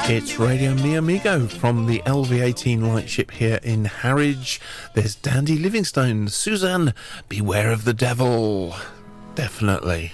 It's Radio Mi Amigo from the LV-18 lightship here in Harwich. There's Dandy Livingstone. Suzanne, beware of the devil. Definitely.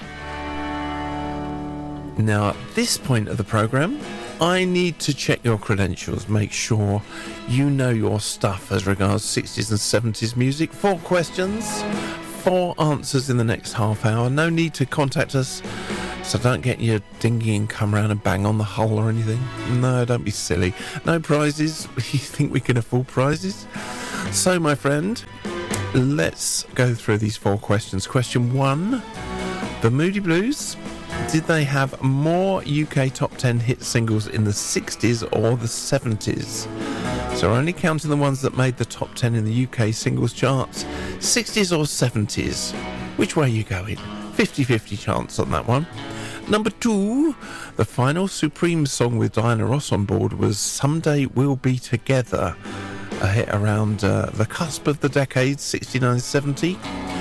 Now, at this point of the programme, I need to check your credentials, make sure you know your stuff as regards 60s and 70s music. 4 questions, 4 answers in the next half hour. No need to contact us, so don't get your dinghy and come round and bang on the hull or anything. No, don't be silly. No prizes. You think we can afford prizes? So, my friend, let's go through these 4 questions. Question 1, the Moody Blues. Did they have more UK top 10 hit singles in the 60s or the 70s? So we're only counting the ones that made the top 10 in the UK singles charts. 60s or 70s? Which way are you going? 50-50 chance on that one. Number 2, the final Supreme song with Diana Ross on board was Someday We'll Be Together, a hit around the cusp of the decade, 69-70.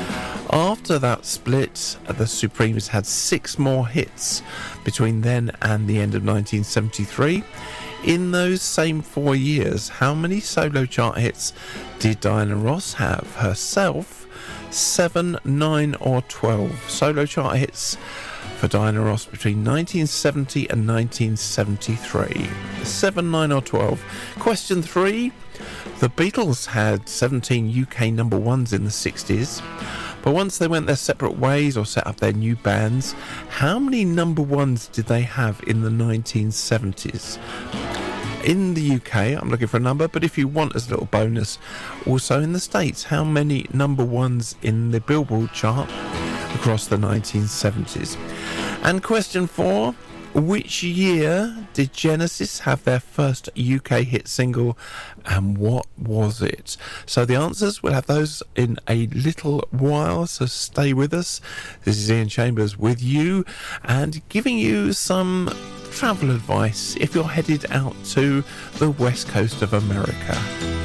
After that split, the Supremes had 6 more hits between then and the end of 1973. In those same 4 years, how many solo chart hits did Diana Ross have herself? 7, 9 or 12 solo chart hits for Diana Ross between 1970 and 1973. 7, 9 or 12. Question 3, the Beatles had 17 UK number ones in the 60s. But once they went their separate ways or set up their new bands, how many number ones did they have in the 1970s? In the UK, I'm looking for a number, but if you want as a little bonus, also in the States, how many number ones in the Billboard chart across the 1970s? And question 4, which year did Genesis have their first UK hit single, and what was it? So the answers, we'll have those in a little while, so stay with us. This is Ian Chambers with you and giving you some travel advice if you're headed out to the west coast of America.